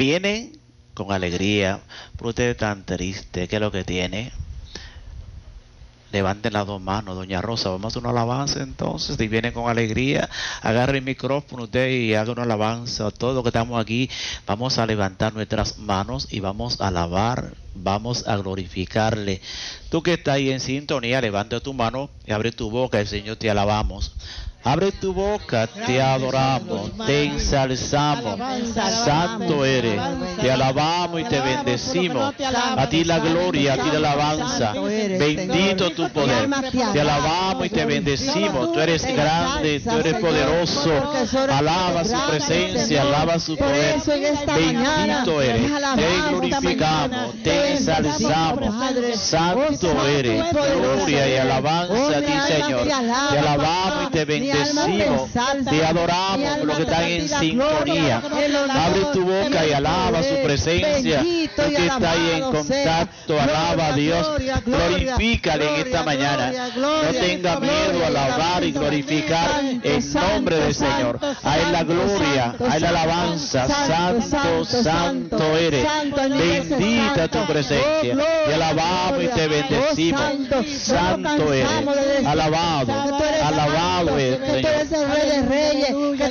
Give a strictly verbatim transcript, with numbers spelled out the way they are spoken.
Vienen con alegría, pero usted es tan triste. ¿Qué es lo que tiene? Levanten las dos manos, doña Rosa, vamos a hacer una alabanza entonces. Si vienen con alegría, agarre el micrófono usted y haga una alabanza. Todos los que estamos aquí, vamos a levantar nuestras manos y vamos a alabar, vamos a glorificarle. Tú que estás ahí en sintonía, levanta tu mano y abre tu boca, el Señor te alabamos. Abre tu boca, te adoramos, te ensalzamos, santo eres, te alabamos y te bendecimos. A ti la gloria, a ti la alabanza, bendito tu poder. Te alabamos y te bendecimos, tú eres grande, tú eres poderoso. Alaba su presencia, alaba su poder. Bendito eres, te glorificamos, te ensalzamos, santo eres, gloria y alabanza a ti, Señor. Te alabamos y te bendecimos. Decimos, te adoramos por los que están en sintonía. Abre tu boca y alaba su presencia. Tú que estás ahí en contacto, alaba a Dios. Glorifícale en esta mañana. No tenga miedo a alabar y glorificar en nombre del Señor. A Él la gloria, a Él la alabanza. Santo, santo eres. Bendita tu presencia. Te alabamos y te bendecimos. Santo eres. Alabado, alabado eres. Que tú eres el Rey de Reyes, que